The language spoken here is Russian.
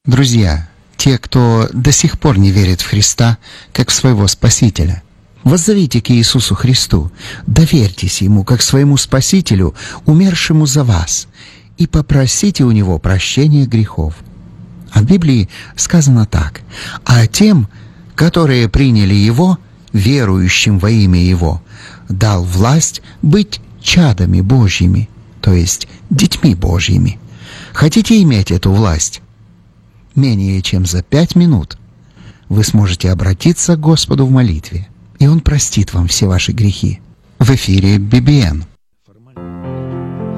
Друзья, те, кто до сих пор не верит в Христа как в своего Спасителя, воззовите к Иисусу Христу, доверьтесь Ему как своему Спасителю, умершему за вас, и попросите у Него прощения грехов. А в Библии сказано так: «А тем, которые приняли Его, верующим во имя Его, дал власть быть чадами Божьими», то есть детьми Божьими. Хотите иметь эту власть? Менее чем за 5 минут вы сможете обратиться к Господу в молитве, и Он простит вам все ваши грехи. В эфире BBN.